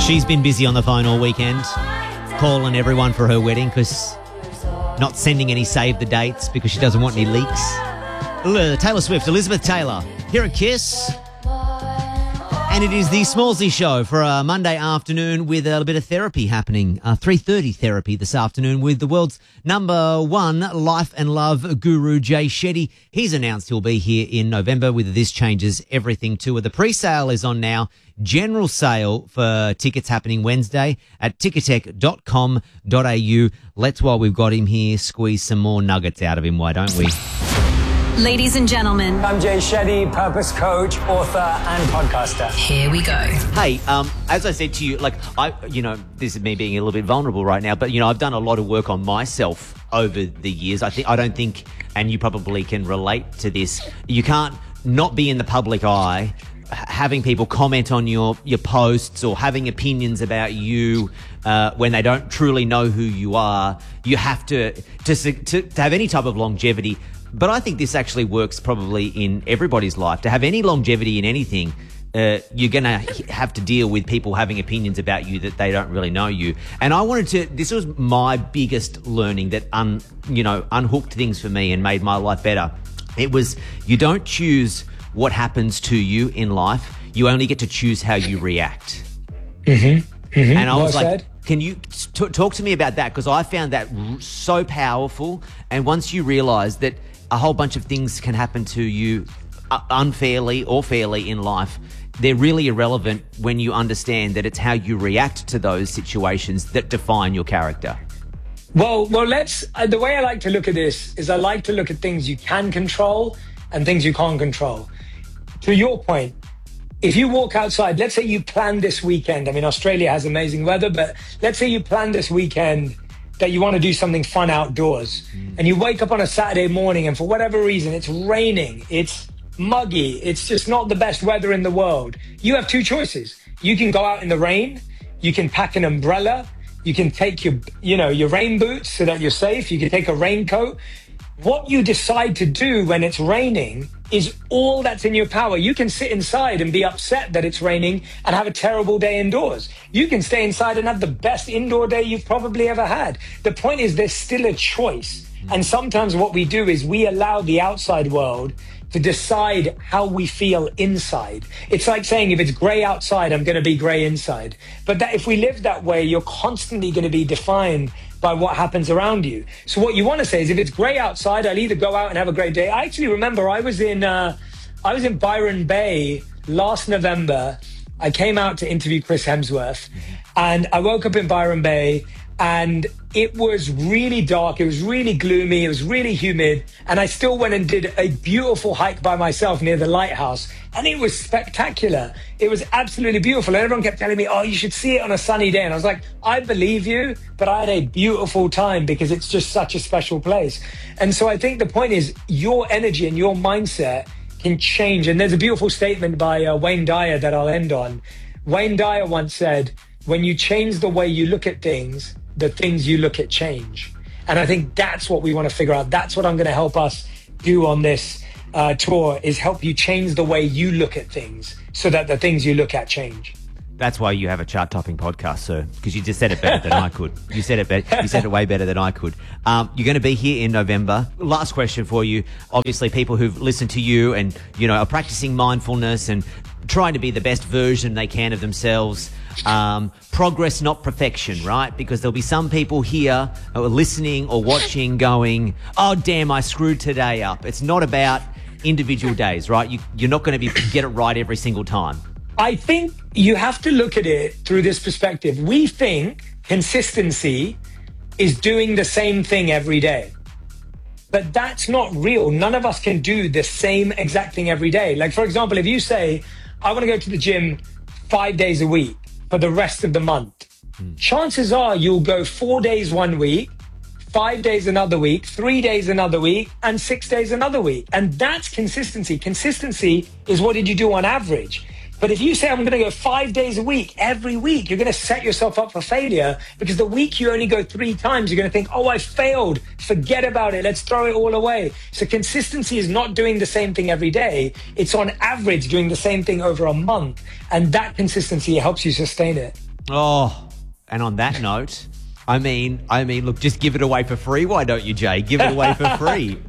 She's been busy on the phone all weekend, calling everyone for her wedding because not sending any save the dates because she doesn't want any leaks. Taylor Swift, Elizabeth Taylor, here at KISS. And it is the Smallsy Show for a Monday afternoon with a bit of therapy happening. 3:30 therapy this afternoon with the world's number one life and love guru, Jay Shetty. He's announced he'll be here in November with This Changes Everything Tour. The pre-sale is on now. General sale for tickets happening Wednesday at ticketek.com.au. Let's, while we've got him here, squeeze some more nuggets out of him, why don't we? Ladies and gentlemen, I'm Jay Shetty, purpose coach, author, and podcaster. Here we go. Hey, as I said to you, this is me being a little bit vulnerable right now, but I've done a lot of work on myself over the years. I don't think, and you probably can relate to this. You can't not be in the public eye, having people comment on your posts or having opinions about you when they don't truly know who you are. You have to have any type of longevity. But I think this actually works probably in everybody's life. To have any longevity in anything, you're going to have to deal with people having opinions about you that they don't really know you. And I wanted to, this was my biggest learning that, unhooked things for me and made my life better. It was, you don't choose what happens to you in life. You only get to choose how you react. And I was like, can you talk to me about that? Because I found that so powerful. And once you realize that a whole bunch of things can happen to you unfairly or fairly in life, they're really irrelevant when you understand that it's how you react to those situations that define your character. Well, the way I like to look at this is I like to look at things you can control and things you can't control. To your point, if you walk outside, let's say you plan this weekend. I mean, Australia has amazing weather, but let's say you plan this weekend that you want to do something fun outdoors. And you wake up on a Saturday morning and for whatever reason, it's raining, it's muggy, it's just not the best weather in the world. You have two choices. You can go out in the rain, you can pack an umbrella, you can take your rain boots so that you're safe, you can take a raincoat. What you decide to do when it's raining is all that's in your power. You can sit inside and be upset that it's raining and have a terrible day indoors. You can stay inside and have the best indoor day you've probably ever had. The point is there's still a choice. And sometimes what we do is we allow the outside world to decide how we feel inside. It's like saying if it's gray outside, I'm going to be gray inside. But if we live that way, you're constantly going to be defined by what happens around you. So what you want to say is if it's gray outside, I'll either go out and have a great day. I actually remember I was in Byron Bay last November. I came out to interview Chris Hemsworth and I woke up in Byron Bay and it was really dark. It was really gloomy. It was really humid. And I still went and did a beautiful hike by myself near the lighthouse. And it was spectacular. It was absolutely beautiful. And everyone kept telling me, oh, you should see it on a sunny day. And I was like, I believe you, but I had a beautiful time because it's just such a special place. And so I think the point is your energy and your mindset can change. And there's a beautiful statement by Wayne Dyer that I'll end on. Wayne Dyer once said, when you change the way you look at things, the things you look at change. And I think that's what we want to figure out. That's what I'm going to help us do on this tour, is help you change the way you look at things so that the things you look at change. That's why you have a chart-topping podcast, sir, because you just said it better than I could. You said it way better than I could. You're going to be here in November. Last question for you. Obviously, people who've listened to you and, are practicing mindfulness and trying to be the best version they can of themselves. Progress, not perfection, right? Because there'll be some people here who are listening or watching going, oh, damn, I screwed today up. It's not about individual days, right? You're not going to get it right every single time. I think you have to look at it through this perspective. We think consistency is doing the same thing every day. But that's not real. None of us can do the same exact thing every day. Like, for example, if you say, I want to go to the gym 5 days a week for the rest of the month, chances are you'll go 4 days one week, 5 days another week, 3 days another week, and 6 days another week. And that's consistency. Consistency is what did you do on average. But if you say, I'm going to go 5 days a week, every week, you're going to set yourself up for failure because the week you only go 3 times, you're going to think, oh, I failed. Forget about it. Let's throw it all away. So consistency is not doing the same thing every day. It's on average doing the same thing over a month. And that consistency helps you sustain it. Oh, and on that note, I mean, look, just give it away for free. Why don't you, Jay? Give it away for free.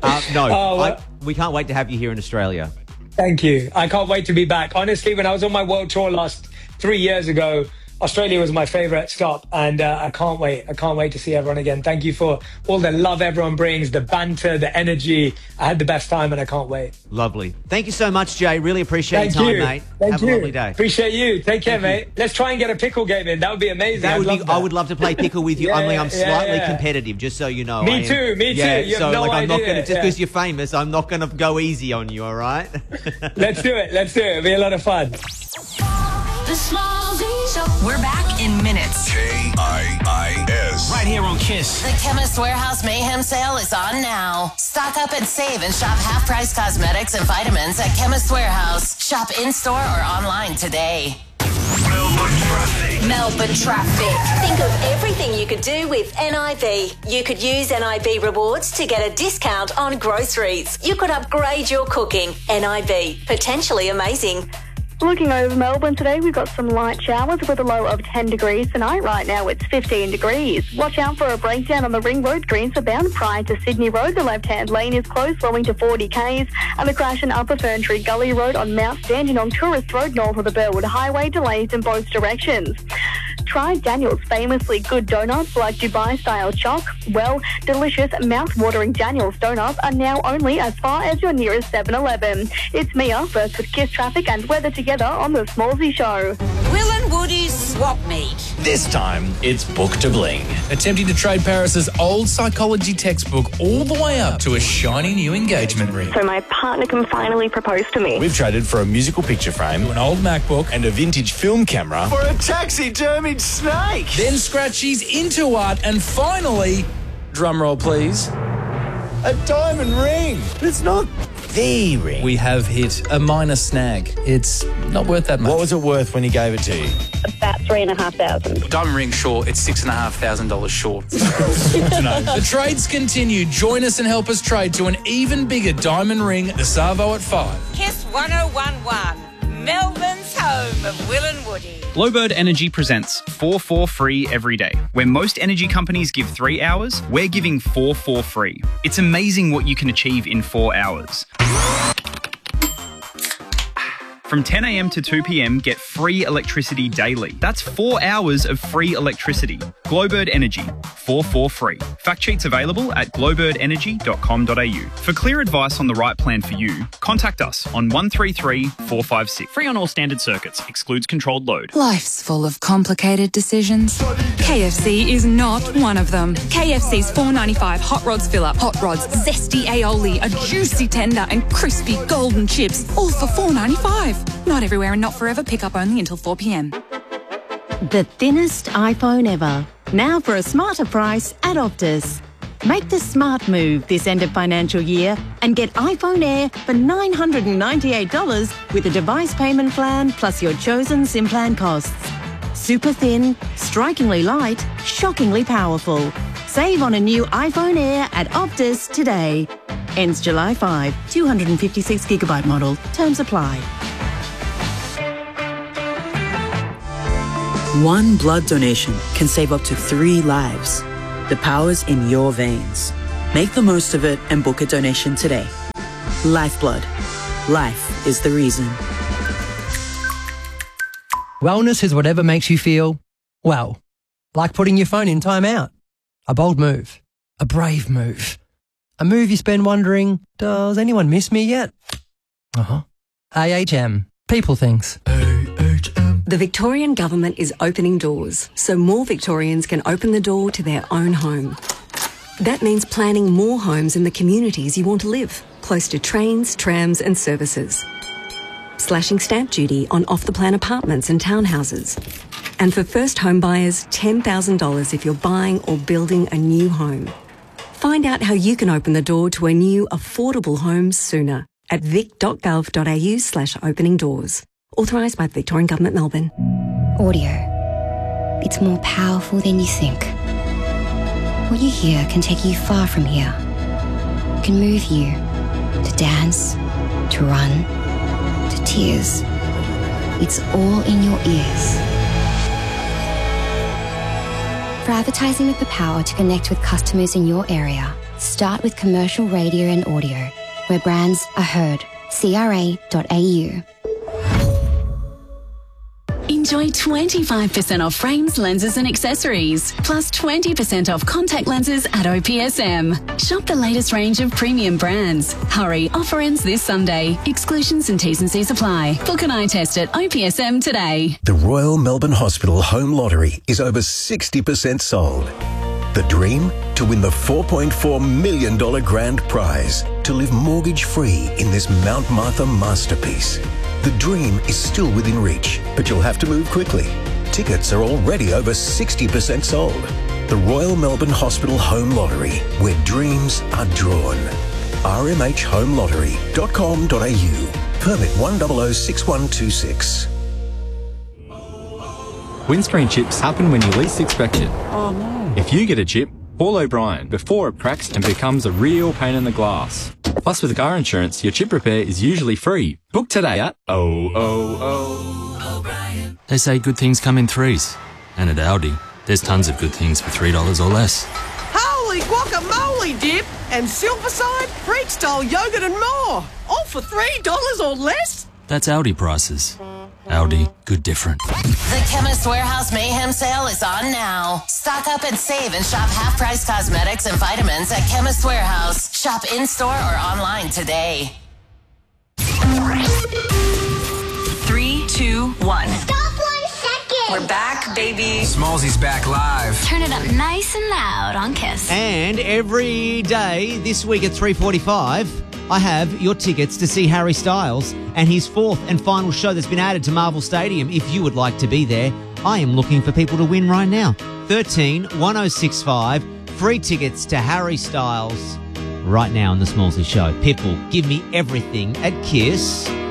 We can't wait to have you here in Australia. Thank you. I can't wait to be back. Honestly, when I was on my world tour last 3 years ago, Australia was my favorite stop, and I can't wait. I can't wait to see everyone again. Thank you for all the love everyone brings, the banter, the energy. I had the best time, and I can't wait. Lovely. Thank you so much, Jay. Really appreciate your time, mate. Have a lovely day. Appreciate you. Take care, mate. Let's try and get a pickle game in. That would be amazing. I would love to play pickle with you. Yeah, I'm slightly competitive, just so you know. Me too. Yeah, you have no idea. I'm not going to, just because you're famous, I'm not going to go easy on you, all right? Let's do it. It'll be a lot of fun. The Smallzy Show. We're back in minutes. KIIS. Right here on Kiss. The Chemist Warehouse Mayhem Sale is on now. Stock up and save and shop half-price cosmetics and vitamins at Chemist Warehouse. Shop in-store or online today. Melbourne traffic. Think of everything you could do with NIB. You could use NIB rewards to get a discount on groceries. You could upgrade your cooking. NIB. Potentially amazing. Looking over Melbourne today, we've got some light showers with a low of 10 degrees tonight. Right now it's 15 degrees. Watch out for a breakdown on the Ring Road, Greensway bound prior to Sydney Road. The left-hand lane is closed, slowing to 40 k's. And a crash in Upper Ferntree Gully Road on Mount Dandenong Tourist Road north of the Burwood Highway. Delays in both directions. Try Daniel's famously good donuts like Dubai-style choc. Well, delicious, mouth-watering Daniel's donuts are now only as far as your nearest 7-Eleven. It's Mia, first with Kiss traffic and weather together on the Smallzy Show. Will and Woody's swap meet. This time, it's Book to Bling. Attempting to trade Paris's old psychology textbook all the way up to a shiny new engagement ring. So my partner can finally propose to me. We've traded for a musical picture frame, An old MacBook. and a vintage film camera. For a taxidermied snake. Then Scratchy's into art, and finally, drumroll please, A diamond ring. But it's not the ring. we have hit a minor snag. It's not worth that much. What was it worth when he gave it to you? About $3,500. Diamond ring short, it's $6,500 short. The trades continue. Join us and help us trade to an even bigger diamond ring at the Savo at 5. Kiss 1011. Melbourne's home of Will and Woody. Glowbird Energy presents 4 for free every day. Where most energy companies give 3 hours, we're giving 4 for free. It's amazing what you can achieve in 4 hours. From 10 a.m. to 2 p.m, get free electricity daily. That's 4 hours of free electricity. Glowbird Energy, 4 for free. Fact sheets available at glowbirdenergy.com.au. For clear advice on the right plan for you, contact us on 133 456. Free on all standard circuits, excludes controlled load. Life's full of complicated decisions. KFC is not one of them. KFC's $4.95 Hot Rods Fill-Up, Hot Rods, zesty aioli, a juicy tender and crispy golden chips, all for $4.95. Not everywhere and not forever. Pick up only until 4 p.m. The thinnest iPhone ever. Now for a smarter price at Optus. Make the smart move this end of financial year and get iPhone Air for $998 with a device payment plan plus your chosen SIM plan costs. Super thin, strikingly light, shockingly powerful. Save on a new iPhone Air at Optus today. Ends July 5, 256GB model. Terms apply. One blood donation can save up to 3 lives. The power's in your veins. Make the most of it and book a donation today. Lifeblood. Life is the reason. Wellness is whatever makes you feel, well, like putting your phone in timeout. A bold move. A brave move. A move you spend wondering, does anyone miss me yet? AHM. People things. The Victorian Government is opening doors so more Victorians can open the door to their own home. That means planning more homes in the communities you want to live, close to trains, trams and services. Slashing stamp duty on off-the-plan apartments and townhouses. And for first home buyers, $10,000 if you're buying or building a new home. Find out how you can open the door to a new affordable home sooner at vic.gov.au/opening doors. Authorised by the Victorian Government, Melbourne. Audio. It's more powerful than you think. What you hear can take you far from here. It can move you to dance, to run, to tears. It's all in your ears. For advertising with the power to connect with customers in your area, start with commercial radio and audio, where brands are heard. CRA.au. Enjoy 25% off frames, lenses and accessories, plus 20% off contact lenses at OPSM. Shop the latest range of premium brands. Hurry, offer ends this Sunday. Exclusions and T's and C's apply. Book an eye test at OPSM today. The Royal Melbourne Hospital Home Lottery is over 60% sold. The dream? To win the $4.4 million grand prize. To live mortgage-free in this Mount Martha masterpiece. The dream is still within reach, but you'll have to move quickly. Tickets are already over 60% sold. The Royal Melbourne Hospital Home Lottery, where dreams are drawn. rmhhomelottery.com.au. Permit 1006126. Windscreen chips happen when you least expect it. Oh no. If you get a chip, call O'Brien before it cracks and becomes a real pain in the glass. Plus, with car insurance, your chip repair is usually free. Book today at O'Brien. They say good things come in threes. And at Aldi, there's tons of good things for $3 or less. Holy guacamole dip and Silverside, freak-style yogurt and more. All for $3 or less? That's Aldi prices. Aldi, good different. The Chemist Warehouse Mayhem Sale is on now. Stock up and save and shop half-price cosmetics and vitamins at Chemist Warehouse. Shop in-store or online today. 3, 2, 1. Stop 1 second. We're back, baby. Smallsy's back live. Turn it up nice and loud on Kiss. And every day this week at 3:45, I have your tickets to see Harry Styles and his fourth and final show that's been added to Marvel Stadium. If you would like to be there, I am looking for people to win right now. 13-1065, free tickets to Harry Styles right now on the Smallsy Show. Pitbull, Give Me Everything at Kiss.